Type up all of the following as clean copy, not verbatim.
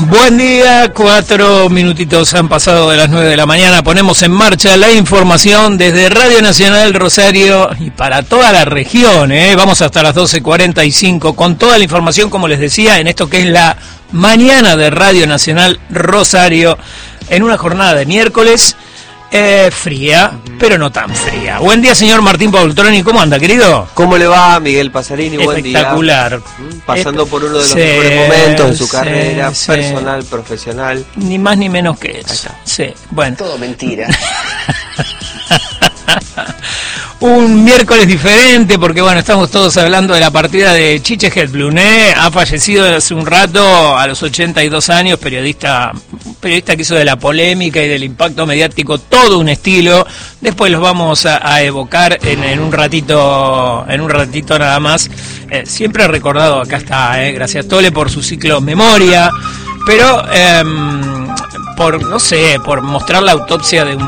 Buen día, 4 minutitos han pasado de las 9 de la mañana. Ponemos en marcha la información desde Radio Nacional Rosario y para toda la región. Vamos hasta las 12:45 con toda la información, como les decía, en esto que es la mañana de Radio Nacional Rosario, en una jornada de miércoles fría, pero no tan fría. Buen día, señor Martín Paultroni. ¿Cómo anda, querido? ¿Cómo le va, Miguel Pasarini? Buen día. Espectacular. Pasando por uno de los mejores momentos de su carrera, personal, profesional. Ni más ni menos que eso. Sí, bueno. Todo mentira. Un miércoles diferente porque, bueno, estamos todos hablando de la partida de Chiche Hedlund, Ha fallecido hace un rato, a los 82 años, periodista que hizo de la polémica y del impacto mediático todo un estilo. Después los vamos a evocar en un ratito nada más. Siempre recordado, acá está, gracias Tole por su ciclo Memoria, pero por mostrar la autopsia de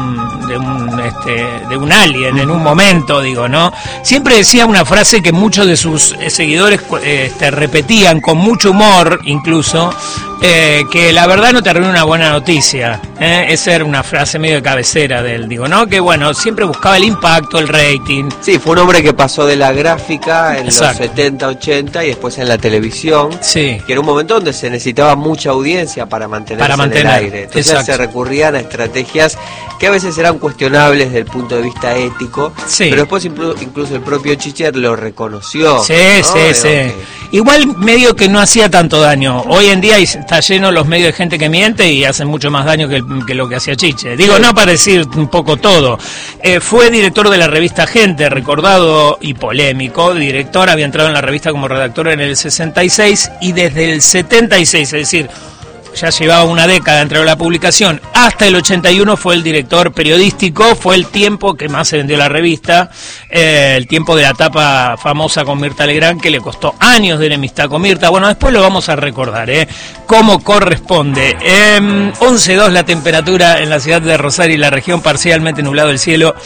un alien en un momento, digo, ¿no? Siempre decía una frase que muchos de sus seguidores repetían con mucho humor, incluso, que la verdad no te arruina una buena noticia. Esa era una frase medio de cabecera de él, digo, ¿no? Que bueno, siempre buscaba el impacto, el rating. Sí, fue un hombre que pasó de la gráfica en Exacto. los 70, 80 y después en la televisión. Sí. Que era un momento donde se necesitaba mucha audiencia para mantenerse en el aire. Entonces Exacto. se recurrían a estrategias que a veces eran cuestionables desde el punto de vista ético, sí. pero después incluso el propio Chiche lo reconoció. Sí, ¿no? sí. Igual medio que no hacía tanto daño. Hoy en día está lleno los medios de gente que miente y hacen mucho más daño que lo que hacía Chiche. Digo, no para decir un poco todo. Fue director de la revista Gente, recordado y polémico. Director, había entrado en la revista como redactor en el 66 y desde el 76, es decir, ya llevaba una década entre la publicación, hasta el 81 fue el director periodístico, fue el tiempo que más se vendió la revista, el tiempo de la tapa famosa con Mirta Legrand, que le costó años de enemistad con Mirta. Bueno, después lo vamos a recordar, como corresponde. 11.2 la temperatura en la ciudad de Rosario y la región, parcialmente nublado el cielo,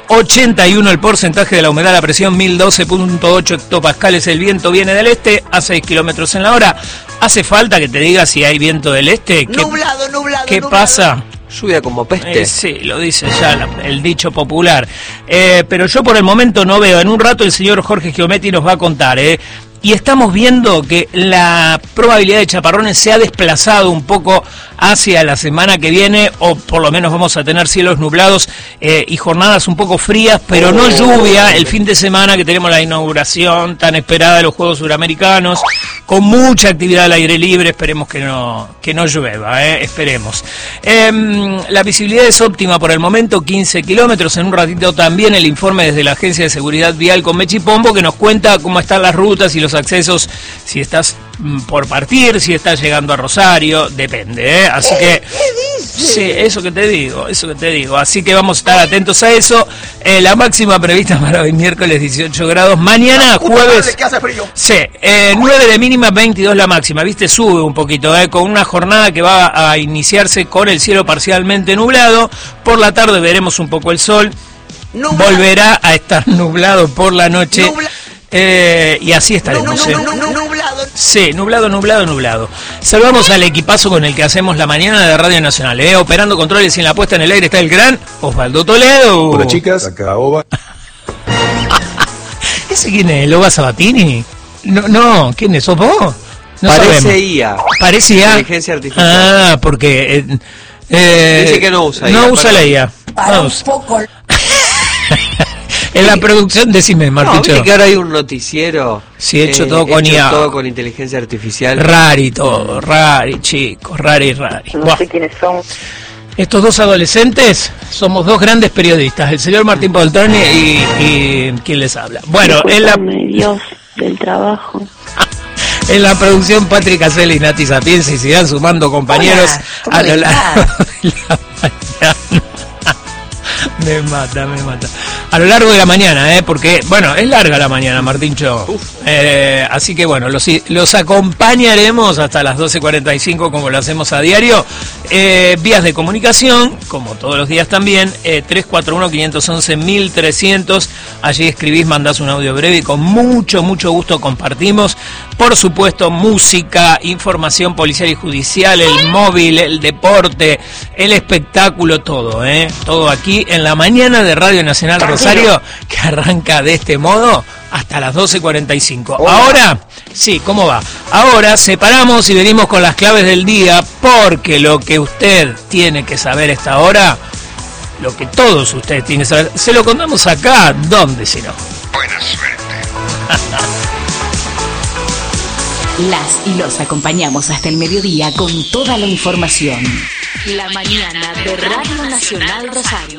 81 el porcentaje de la humedad, la presión 1012.8 hectopascales, el viento viene del este a 6 kilómetros en la hora. ¿Hace falta que te diga si hay viento del este? Nublado. ¿Qué pasa? Lluvia como peste. Sí, lo dice ya el dicho popular. Pero yo por el momento no veo. En un rato el señor Jorge Giometti nos va a contar, Y estamos viendo que la probabilidad de chaparrones se ha desplazado un poco hacia la semana que viene, o por lo menos vamos a tener cielos nublados y jornadas un poco frías, pero no lluvia el fin de semana, que tenemos la inauguración tan esperada de los Juegos Suramericanos, con mucha actividad al aire libre. Esperemos que no llueva, esperemos. La visibilidad es óptima por el momento, 15 kilómetros. En un ratito también el informe desde la Agencia de Seguridad Vial con Mechi Pombo, que nos cuenta cómo están las rutas y los accesos, si estás por partir, si estás llegando a Rosario, depende, Así que sí, eso que te digo, así que vamos a estar atentos a eso. La máxima prevista para hoy miércoles 18 grados, mañana jueves sí, 9 de mínima, 22 la máxima, viste, sube un poquito, con una jornada que va a iniciarse con el cielo parcialmente nublado. Por la tarde veremos un poco el sol, volverá a estar nublado por la noche. Y así estaremos. Nublado. Sí, nublado. Saludamos al equipazo con el que hacemos la mañana de Radio Nacional. Operando controles y en la puesta en el aire está el gran Osvaldo Toledo. Hola chicas, acá Oba. ¿Ese quién es? ¿Loba Sabatini? No, ¿quién es? ¿Sos vos? No Parece sabemos. IA. Parece IA. Inteligencia artificial. Porque dice que no usa IA. No usa la IA. Para un poco. En la producción, decime, Marticho. ¿Viste que ahora hay un noticiero? Sí, hecho todo con IA. Todo con inteligencia artificial. Rari, chicos, rari. No sé quiénes son. Estos dos adolescentes somos dos grandes periodistas, el señor Martín Paultroni y quien les habla. Bueno, Dios del trabajo. En la producción, Patrick Aceli y Nati Sapienza, y sigan sumando compañeros a lo largo de la mañana Me mata. A lo largo de la mañana, porque, bueno, es larga la mañana, Martincho. Así que, bueno, los acompañaremos hasta las 12:45, como lo hacemos a diario. Vías de comunicación, como todos los días también, 341-511-1300. Allí escribís, mandás un audio breve y con mucho gusto compartimos. Por supuesto, música, información policial y judicial, el móvil, el deporte, el espectáculo, todo, todo aquí en la mañana de Radio Nacional Rosario, que arranca de este modo hasta las 12:45. Ahora, sí, ¿cómo va? Ahora separamos y venimos con las claves del día, porque lo que usted tiene que saber a esta hora, lo que todos ustedes tienen que saber, se lo contamos acá, ¿dónde si no? Buena suerte. Las y los acompañamos hasta el mediodía con toda la información. La mañana de Radio Nacional Rosario.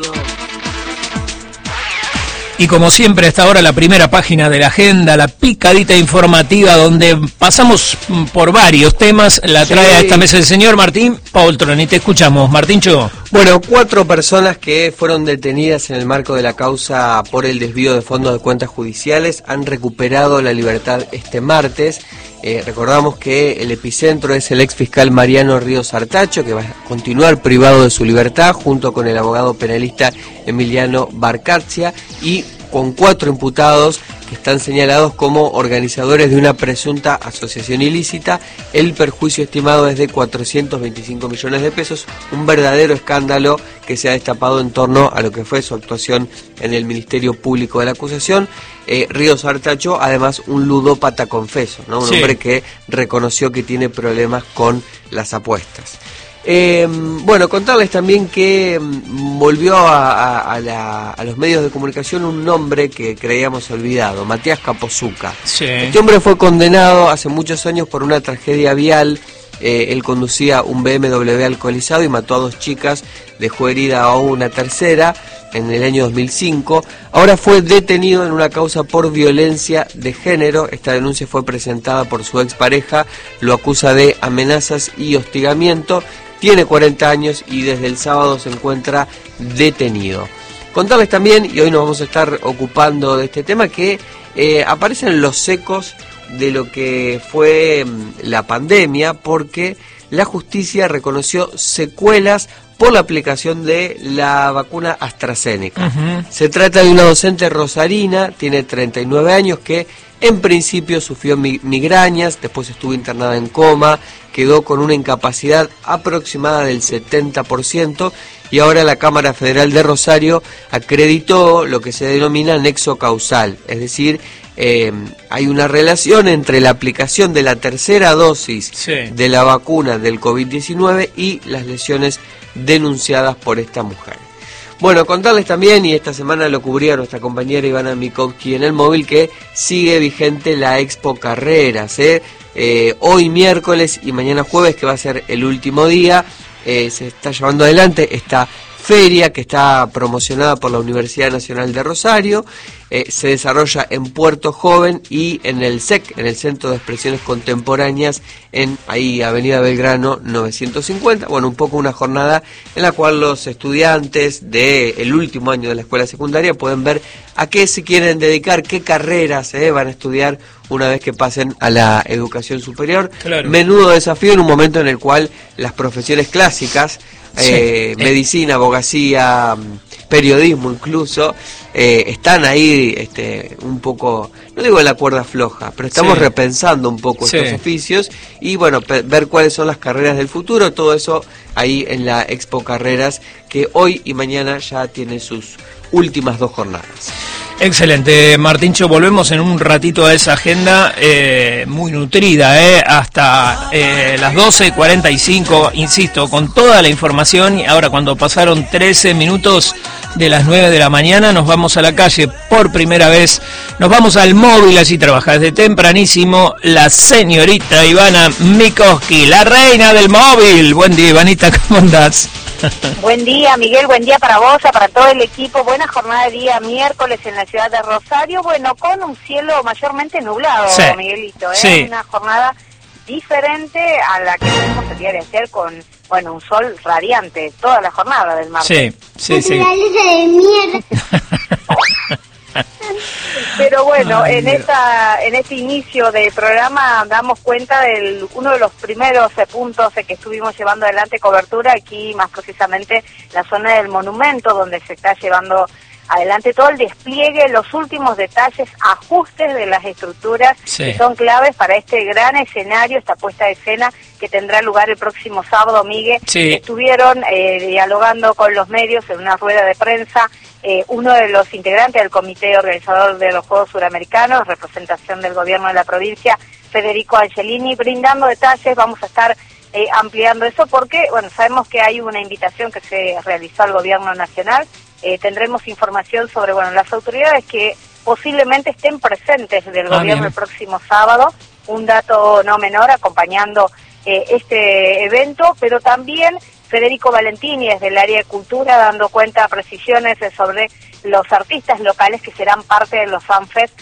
Y como siempre, hasta ahora la primera página de la agenda, la picadita informativa, donde pasamos por varios temas, la trae a esta mesa el señor Martín Poltroni. Te escuchamos, Martíncho. Bueno, 4 personas que fueron detenidas en el marco de la causa por el desvío de fondos de cuentas judiciales han recuperado la libertad este martes. Recordamos que el epicentro es el ex fiscal Mariano Ríos Artacho, que va a continuar privado de su libertad junto con el abogado penalista Emiliano Barcaccia y con 4 imputados que están señalados como organizadores de una presunta asociación ilícita. El perjuicio estimado es de 425 millones de pesos, un verdadero escándalo que se ha destapado en torno a lo que fue su actuación en el Ministerio Público de la Acusación. Ríos Artacho, además, un ludópata confeso, ¿no? Un hombre que reconoció que tiene problemas con las apuestas. Bueno, contarles también que volvió a los medios de comunicación un nombre que creíamos olvidado, Matías Capozuca. Este hombre fue condenado hace muchos años por una tragedia vial. Él conducía un BMW alcoholizado y mató a 2 chicas, dejó herida a una tercera en el año 2005. Ahora fue detenido en una causa por violencia de género. Esta denuncia fue presentada por su expareja, lo acusa de amenazas y hostigamiento. Tiene 40 años y desde el sábado se encuentra detenido. Contarles también, y hoy nos vamos a estar ocupando de este tema, que aparecen los ecos de lo que fue la pandemia, porque la justicia reconoció secuelas por la aplicación de la vacuna AstraZeneca. Se trata de una docente rosarina, tiene 39 años, que en principio sufrió migrañas, después estuvo internada en coma, quedó con una incapacidad aproximada del 70%, y ahora la Cámara Federal de Rosario acreditó lo que se denomina nexo causal, es decir, hay una relación entre la aplicación de la tercera dosis de la vacuna del COVID-19 y las lesiones denunciadas por esta mujer. Bueno, contarles también, y esta semana lo cubría nuestra compañera Ivana Mikovsky en el móvil, que sigue vigente la Expo Carreras. Hoy miércoles y mañana jueves, que va a ser el último día, se está llevando adelante esta feria que está promocionada por la Universidad Nacional de Rosario. Se desarrolla en Puerto Joven y en el SEC, en el Centro de Expresiones Contemporáneas, en ahí Avenida Belgrano 950. Bueno, un poco una jornada en la cual los estudiantes del último año de la escuela secundaria pueden ver a qué se quieren dedicar, qué carreras van a estudiar una vez que pasen a la educación superior. Claro. Menudo desafío en un momento en el cual las profesiones clásicas, medicina, abogacía, periodismo incluso, están ahí un poco, no digo en la cuerda floja, pero estamos repensando un poco estos oficios y bueno, ver cuáles son las carreras del futuro, todo eso ahí en la Expo Carreras, que hoy y mañana ya tiene sus últimas 2 jornadas. Excelente, Martíncho, volvemos en un ratito a esa agenda muy nutrida, hasta las 12:45, insisto, con toda la información. Y ahora, cuando pasaron 13 minutos de las 9 de la mañana, nos vamos a la calle por primera vez, nos vamos al móvil, allí trabaja desde tempranísimo la señorita Ivana Mikovsky, la reina del móvil. Buen día, Ivanita, ¿cómo andás? Buen día, Miguel, buen día para vos, para todo el equipo. Buena jornada de día miércoles en la ciudad de Rosario. Bueno, con un cielo mayormente nublado, Miguelito. Una jornada diferente a la que tuvimos el día de ayer, con bueno, un sol radiante toda la jornada del martes. Sí. Pero bueno, en este inicio del programa damos cuenta de uno de los primeros puntos que estuvimos llevando adelante cobertura, aquí más precisamente la zona del monumento, donde se está llevando adelante todo el despliegue, los últimos detalles, ajustes de las estructuras que son claves para este gran escenario, esta puesta de escena que tendrá lugar el próximo sábado, Miguel. Estuvieron dialogando con los medios en una rueda de prensa, uno de los integrantes del comité organizador de los Juegos Suramericanos, representación del gobierno de la provincia, Federico Angelini, brindando detalles. Vamos a estar ampliando eso porque, bueno, sabemos que hay una invitación que se realizó al gobierno nacional. Tendremos información sobre, bueno, las autoridades que posiblemente estén presentes del gobierno el próximo sábado, un dato no menor acompañando este evento, pero también Federico Valentini desde el área de cultura dando cuenta, precisiones sobre los artistas locales que serán parte de los FanFest,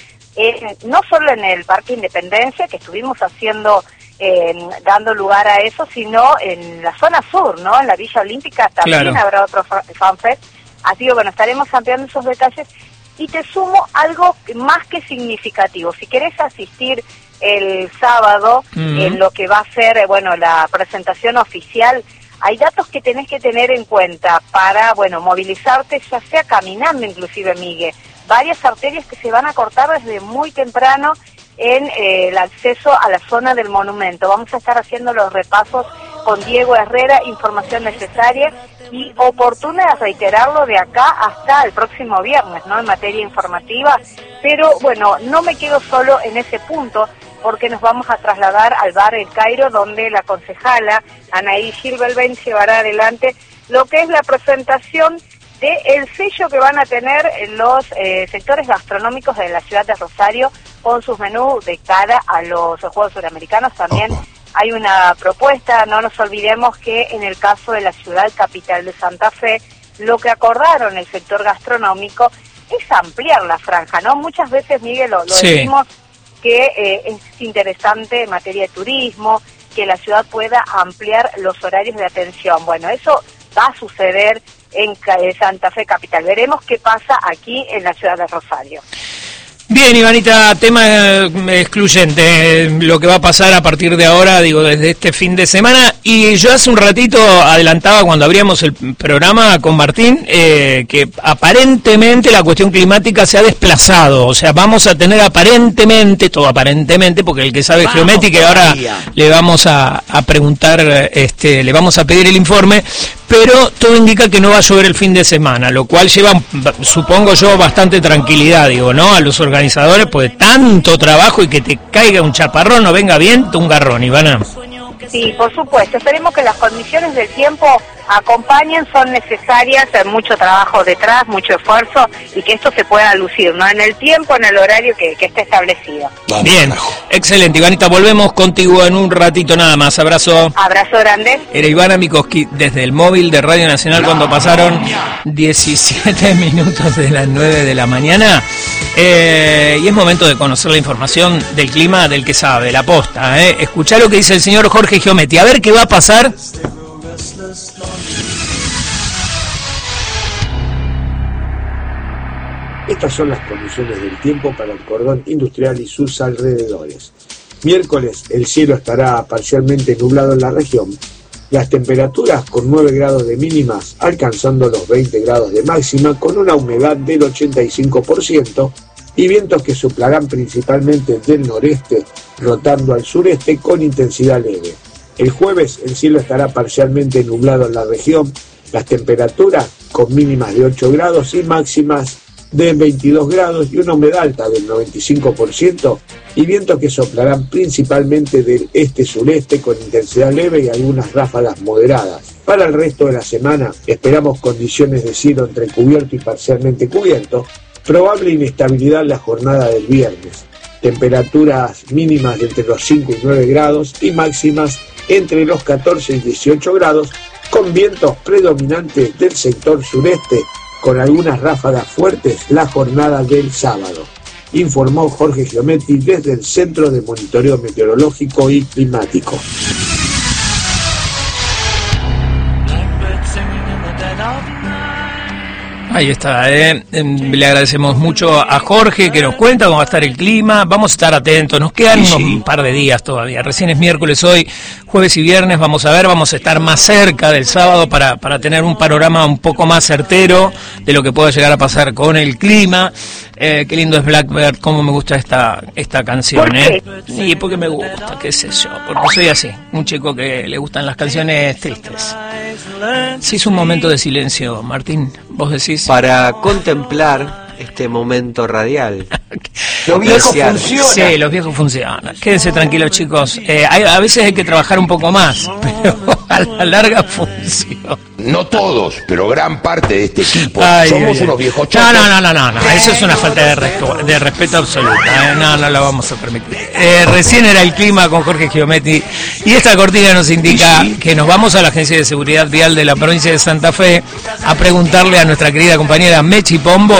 no solo en el Parque Independencia, que estuvimos haciendo, dando lugar a eso, sino en la zona sur, ¿no? En la Villa Olímpica también habrá otro FanFest. Así que bueno, estaremos ampliando esos detalles y te sumo algo más que significativo. Si querés asistir el sábado en lo que va a ser, bueno, la presentación oficial, hay datos que tenés que tener en cuenta para, bueno, movilizarte, ya sea caminando inclusive, Miguel. Varias arterias que se van a cortar desde muy temprano en el acceso a la zona del monumento. Vamos a estar haciendo los repasos con Diego Herrera, información necesaria y oportuna de reiterarlo de acá hasta el próximo viernes, ¿no? En materia informativa. Pero bueno, no me quedo solo en ese punto, porque nos vamos a trasladar al bar El Cairo, donde la concejala Anaí Gilbelben llevará adelante lo que es la presentación del sello que van a tener los sectores gastronómicos de la ciudad de Rosario con sus menús de cara a los Juegos Suramericanos. También hay una propuesta, no nos olvidemos que en el caso de la ciudad capital de Santa Fe, lo que acordaron el sector gastronómico es ampliar la franja, ¿no? Muchas veces, Miguel, lo decimos que es interesante en materia de turismo, que la ciudad pueda ampliar los horarios de atención. Bueno, eso va a suceder en Santa Fe capital. Veremos qué pasa aquí en la ciudad de Rosario. Bien, Ivanita, tema excluyente, lo que va a pasar a partir de ahora, digo, desde este fin de semana. Y yo hace un ratito adelantaba cuando abríamos el programa con Martín, que aparentemente la cuestión climática se ha desplazado. O sea, vamos a tener aparentemente, todo aparentemente, porque el que sabe geométrica, y ahora le vamos a preguntar, le vamos a pedir el informe, pero todo indica que no va a llover el fin de semana, lo cual lleva, supongo yo, bastante tranquilidad, digo, ¿no? A los organizadores, pues tanto trabajo y que te caiga un chaparrón, no venga viento, un garrón, Ivana. Sí, por supuesto. Esperemos que las condiciones del tiempo acompañen, son necesarias, mucho trabajo detrás, mucho esfuerzo, y que esto se pueda lucir, ¿no? En el tiempo, en el horario que esté establecido. Bien, excelente, Ivanita, volvemos contigo en un ratito nada más. Abrazo. Abrazo grande. Era Ivana Mikoski desde el móvil de Radio Nacional cuando pasaron 17 minutos de las 9 de la mañana. Y es momento de conocer la información del clima del que sabe, la posta. Escuchá lo que dice el señor Jorge Giometti, a ver qué va a pasar. Estas son las condiciones del tiempo para el cordón industrial y sus alrededores. Miércoles el cielo estará parcialmente nublado en la región. Las temperaturas con 9 grados de mínimas, alcanzando los 20 grados de máxima, con una humedad del 85% y vientos que soplarán principalmente del noreste, rotando al sureste con intensidad leve. El jueves el cielo estará parcialmente nublado en la región. Las temperaturas con mínimas de 8 grados y máximas de 22 grados y una humedad alta del 95% y vientos que soplarán principalmente del este-sureste con intensidad leve y algunas ráfagas moderadas. Para el resto de la semana esperamos condiciones de cielo entre cubierto y parcialmente cubierto, probable inestabilidad la jornada del viernes, temperaturas mínimas de entre los 5 y 9 grados y máximas entre los 14 y 18 grados, con vientos predominantes del sector sureste con algunas ráfagas fuertes la jornada del sábado, informó Jorge Giometti desde el Centro de Monitoreo Meteorológico y Climático. Ahí está, le agradecemos mucho a Jorge que nos cuenta cómo va a estar el clima. Vamos a estar atentos, nos quedan un par de días todavía. Recién es miércoles hoy, jueves y viernes, vamos a estar más cerca del sábado para tener un panorama un poco más certero de lo que pueda llegar a pasar con el clima. Qué lindo es Blackbird, cómo me gusta esta canción. ¿Por qué? Sí, porque me gusta, qué sé yo, porque soy así, un chico que le gustan las canciones tristes. Sí, es un momento de silencio, Martín, vos decís. Para contemplar este momento radial. Los viejos funcionan. Sí, los viejos funcionan. Quédense tranquilos, chicos. A veces hay que trabajar un poco más, pero a la larga funciona. No todos, pero gran parte de este equipo somos unos viejos chicos. No. Eso es una falta de respeto absoluta. No lo vamos a permitir. Recién era el clima con Jorge Giometti y esta cortina nos indica que nos vamos a la Agencia de Seguridad Vial de la provincia de Santa Fe a preguntarle a nuestra querida compañera Mechi Pombo.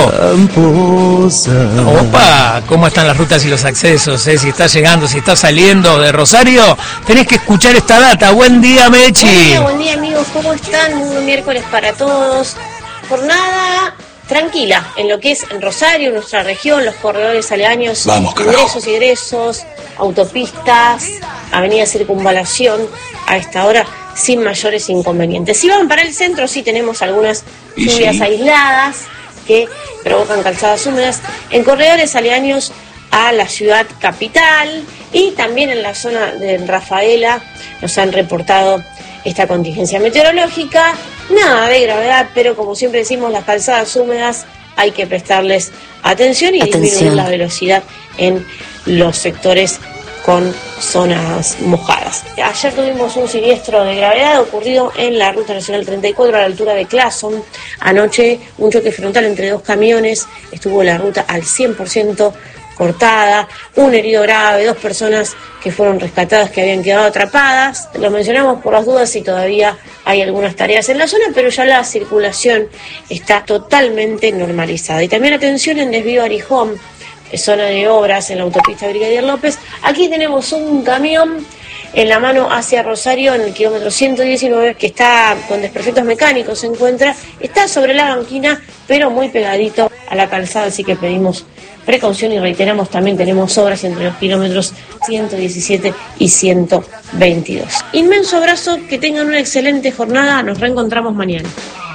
Opa, ¿cómo están las rutas y los accesos? Si está llegando, si está saliendo de Rosario, tenés que escuchar esta data. Buen día, Mechi. Buen día, amigos, ¿cómo están? Muy buen miércoles para todos. Jornada tranquila en lo que es en Rosario, nuestra región, los corredores aledaños, ingresos, autopistas, avenida Circunvalación, a esta hora sin mayores inconvenientes. Si van para el centro, sí tenemos algunas lluvias aisladas que provocan calzadas húmedas en corredores aledaños a la ciudad capital y también en la zona de Rafaela nos han reportado esta contingencia meteorológica, nada de gravedad, pero como siempre decimos, las calzadas húmedas hay que prestarles atención y disminuir la velocidad en los sectores con zonas mojadas. Ayer tuvimos un siniestro de gravedad ocurrido en la Ruta Nacional 34 a la altura de Clason. Anoche un choque frontal entre dos camiones, estuvo la ruta al 100% cortada, un herido grave, 2 personas que fueron rescatadas que habían quedado atrapadas. Lo mencionamos por las dudas y todavía hay algunas tareas en la zona, pero ya la circulación está totalmente normalizada. Y también atención en desvío Arijón, zona de obras en la autopista Brigadier López. Aquí tenemos un camión en la mano hacia Rosario, en el kilómetro 119, que está con desperfectos mecánicos, se encuentra, está sobre la banquina, pero muy pegadito a la calzada, así que pedimos precaución y reiteramos, también tenemos obras entre los kilómetros 117 y 122. Inmenso abrazo, que tengan una excelente jornada, nos reencontramos mañana.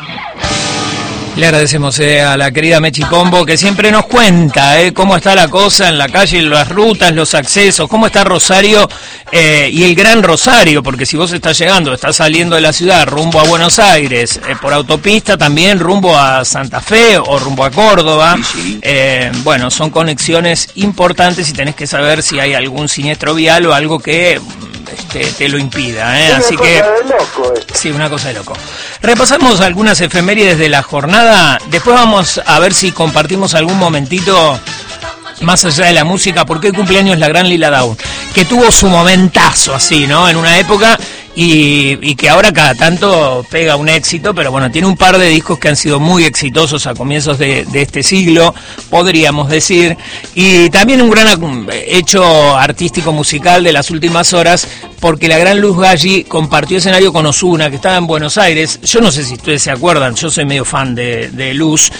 Le agradecemos a la querida Mechi Pombo que siempre nos cuenta cómo está la cosa en la calle, las rutas, los accesos, cómo está Rosario y el Gran Rosario, porque si vos estás llegando, estás saliendo de la ciudad rumbo a Buenos Aires, por autopista también rumbo a Santa Fe o rumbo a Córdoba, bueno, son conexiones importantes y tenés que saber si hay algún siniestro vial o algo que te lo impida, así que sí, una cosa de loco. Repasamos algunas efemérides de la jornada, después vamos a ver si compartimos algún momentito más allá de la música, porque hoy cumpleaños la gran Lila Downs, que tuvo su momentazo así, ¿no? En una época y que ahora cada tanto pega un éxito, pero bueno, tiene un par de discos que han sido muy exitosos a comienzos de este siglo, podríamos decir, y también un gran hecho artístico musical de las últimas horas, porque la gran Luz Galli compartió escenario con Ozuna, que estaba en Buenos Aires. Yo no sé si ustedes se acuerdan, yo soy medio fan de Luz,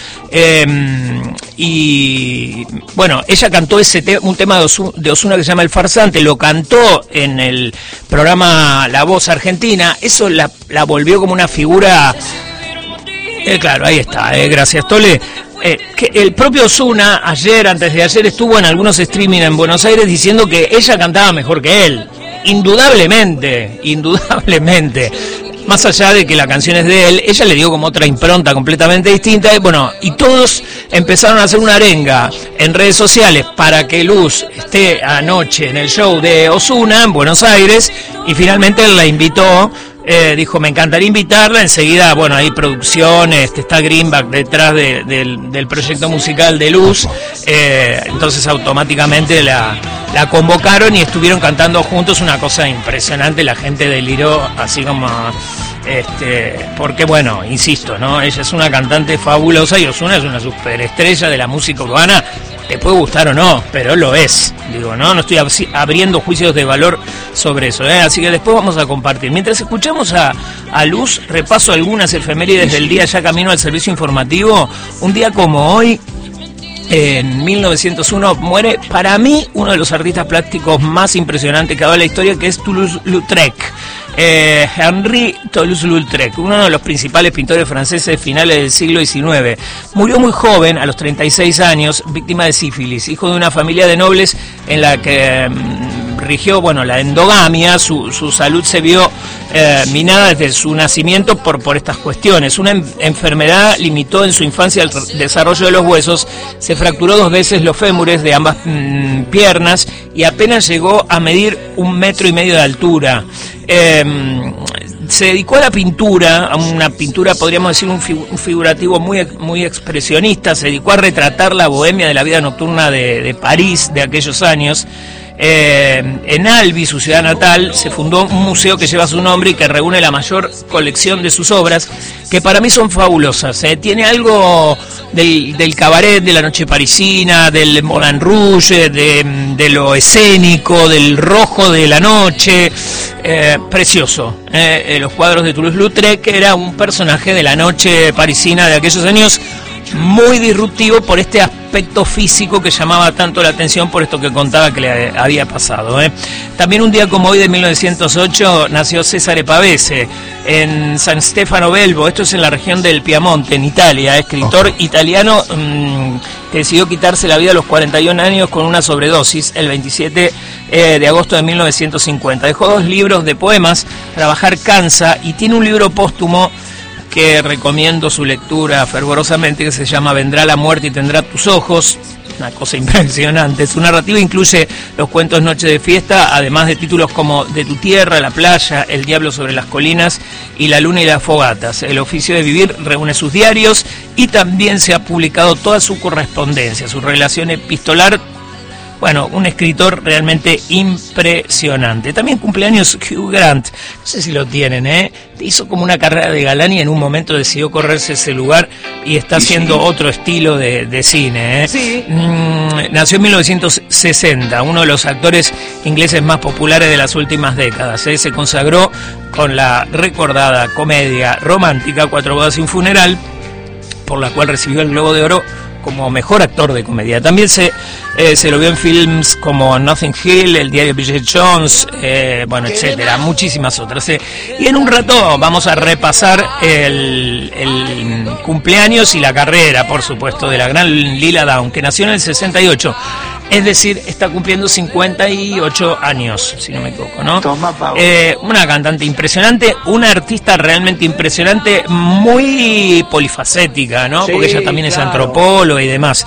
y bueno, ella cantó un tema de Ozuna que se llama El Farsante, lo cantó en el programa La Voz Argentina, eso la volvió como una figura, claro, ahí está, gracias Tole. Que el propio Ozuna antes de ayer estuvo en algunos streaming en Buenos Aires diciendo que ella cantaba mejor que él, indudablemente, más allá de que la canción es de él, ella le dio como otra impronta completamente distinta, y bueno, y todos empezaron a hacer una arenga en redes sociales para que Luz esté anoche en el show de Ozuna en Buenos Aires, y finalmente él la invitó. Dijo, me encantaría invitarla, enseguida, bueno, hay producciones, está Greenback detrás del proyecto musical de Luz, entonces automáticamente la convocaron y estuvieron cantando juntos, una cosa impresionante, la gente deliró así como, porque bueno, insisto, ¿no? Ella es una cantante fabulosa y Ozuna es una superestrella de la música urbana te puede gustar o no, pero lo es. Digo, no estoy abriendo juicios de valor sobre eso, así que después vamos a compartir. Mientras escuchamos a Luz, repaso algunas efemérides del día ya camino al servicio informativo. Un día como hoy, en 1901, muere para mí uno de los artistas plásticos más impresionantes que ha dado la historia, que es Toulouse-Lautrec. Henri Toulouse-Lautrec, uno de los principales pintores franceses de finales del siglo XIX. Murió muy joven, a los 36 años, víctima de sífilis, hijo de una familia de nobles en la que rigió, la endogamia. Su salud se vio minada desde su nacimiento por estas cuestiones. Una enfermedad limitó en su infancia el desarrollo de los huesos, se fracturó 2 veces los fémures de ambas piernas y apenas llegó a medir 1,5 metros de altura. Se dedicó a la pintura, a una pintura, podríamos decir, un figurativo muy expresionista. Se dedicó a retratar la bohemia de la vida nocturna de París de aquellos años. En Albi, su ciudad natal, se fundó un museo que lleva su nombre y que reúne la mayor colección de sus obras, que para mí son fabulosas. Tiene algo del cabaret, de la noche parisina, del Moulin Rouge, de lo escénico, del rojo de la noche. Precioso. Los cuadros de Toulouse-Lautrec, que era un personaje de la noche parisina de aquellos años, muy disruptivo por este aspecto físico que llamaba tanto la atención, por esto que contaba que le había pasado. También un día como hoy de 1908 nació Cesare Pavese en San Stefano Belvo, esto es en la región del Piamonte, en Italia, escritor italiano que decidió quitarse la vida a los 41 años con una sobredosis el 27 de agosto de 1950. Dejó 2 libros de poemas, Trabajar cansa, y tiene un libro póstumo que recomiendo su lectura fervorosamente, que se llama Vendrá la muerte y tendrá tus ojos. Una cosa impresionante. Su narrativa incluye los cuentos Noche de fiesta, además de títulos como De tu tierra, La playa, El diablo sobre las colinas y La luna y las fogatas. El oficio de vivir reúne sus diarios y también se ha publicado toda su correspondencia, su relación epistolar. Un escritor realmente impresionante. También cumpleaños Hugh Grant, no sé si lo tienen, hizo como una carrera de galán y en un momento decidió correrse ese lugar y está haciendo otro estilo de cine. Sí. Nació en 1960, uno de los actores ingleses más populares de las últimas décadas. Se consagró con la recordada comedia romántica 4 bodas y un funeral, por la cual recibió el Globo de Oro como mejor actor de comedia. También se lo vio en films como Notting Hill, El diario de Bridget Jones, etcétera, muchísimas otras. Y en un rato vamos a repasar el cumpleaños y la carrera, por supuesto, de la gran Lila Downs, que nació en el 68. Es decir, está cumpliendo 58 años, si no me equivoco, ¿no? Una cantante impresionante, una artista realmente impresionante, muy polifacética, ¿no? Sí, porque ella también es antropóloga y demás.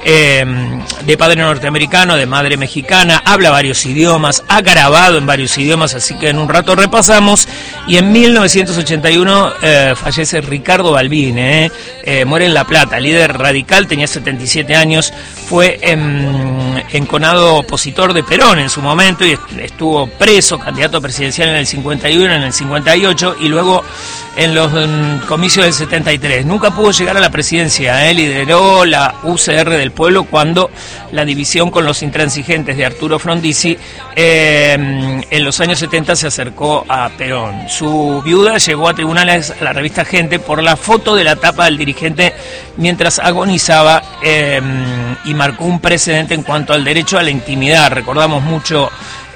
De padre norteamericano, de madre mexicana, habla varios idiomas, ha grabado en varios idiomas, así que en un rato repasamos. Y en 1981 fallece Ricardo Balbín, muere en La Plata, líder radical, tenía 77 años, fue enconado opositor de Perón en su momento y estuvo preso, candidato presidencial en el 51, en el 58 y luego en los comicios del 73. Nunca pudo llegar a la presidencia, lideró la UCR del Pueblo cuando la división con los intransigentes de Arturo Frondizi en los años 70 se acercó a Perón. Su viuda llegó a tribunales a la revista Gente por la foto de la tapa del dirigente mientras agonizaba y marcó un precedente en cuanto al derecho a la intimidad. Recordamos mucho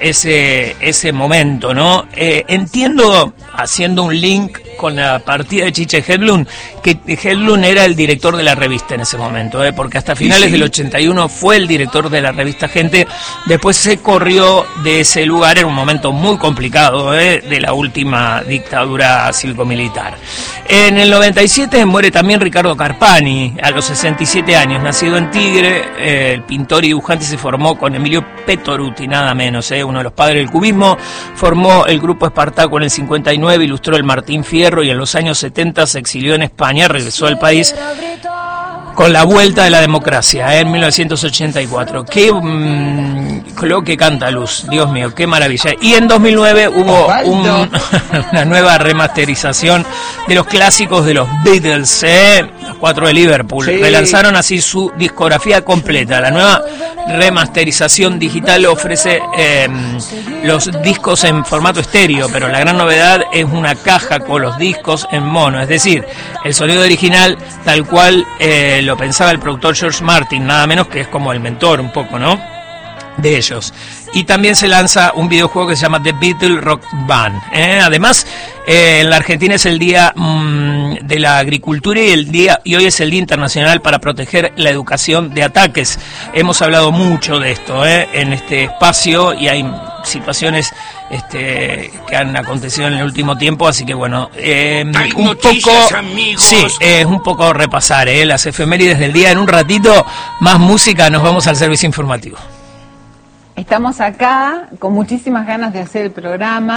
ese momento, ¿no? Entiendo, haciendo un link con la partida de Chiche Hedlund, que Hedlund era el director de la revista en ese momento, porque hasta finales del 81 fue el director de la revista Gente, después se corrió de ese lugar en un momento muy complicado de la última dictadura cívico-militar. En el 97 muere también Ricardo Carpani, a los 67 años, nacido en Tigre, el pintor y dibujante se formó con Emilio Petoruti, nada menos, uno de los padres del cubismo, formó el grupo Espartaco en el 59, ilustró el Martín Fierro y en los años 70 se exilió en España, regresó al país con la vuelta de la democracia en 1984. lo que canta Luz, Dios mío, qué maravilla. Y en 2009 hubo una nueva remasterización de los clásicos de los Beatles, los 4 de Liverpool. Sí. Relanzaron así su discografía completa. La nueva remasterización digital ofrece los discos en formato estéreo, pero la gran novedad es una caja con los discos en mono, es decir, el sonido original tal cual lo pensaba el productor George Martin, nada menos, que es como el mentor un poco, ¿no?, de ellos. Y también se lanza un videojuego que se llama The Beatles Rock Band. Además, en la Argentina es el Día de la Agricultura y hoy es el Día Internacional para proteger la educación de ataques. Hemos hablado mucho de esto en este espacio, y hay situaciones que han acontecido en el último tiempo, así que bueno, un poco, amigos. Sí, es un poco repasar las efemérides del día. En un ratito más música, nos vamos al servicio informativo. Estamos acá con muchísimas ganas de hacer el programa.